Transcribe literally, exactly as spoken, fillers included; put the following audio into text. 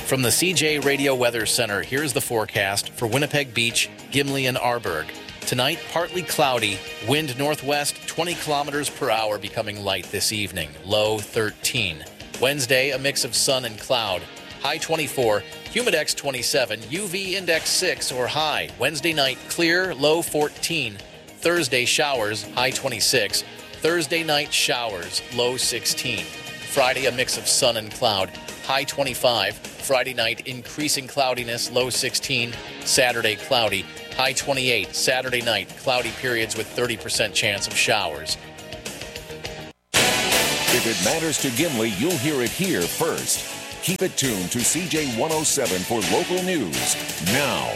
From the C J Radio Weather Center, here's the forecast for Winnipeg Beach, Gimli, and Arborg. Tonight, partly cloudy, wind northwest twenty kilometers per hour, becoming light this evening, low thirteen. Wednesday, a mix of sun and cloud, high twenty-four, humidex twenty-seven, U V index six or high. Wednesday night, clear, low fourteen. Thursday, showers, high twenty-six. Thursday night, showers, low sixteen. Friday, a mix of sun and cloud, high twenty-five. Friday night, increasing cloudiness, low sixteen. Saturday, cloudy, high twenty-eight. Saturday night, cloudy periods with thirty percent chance of showers. If it matters to Gimli, you'll hear it here first. Keep it tuned to C J one oh seven for local news now.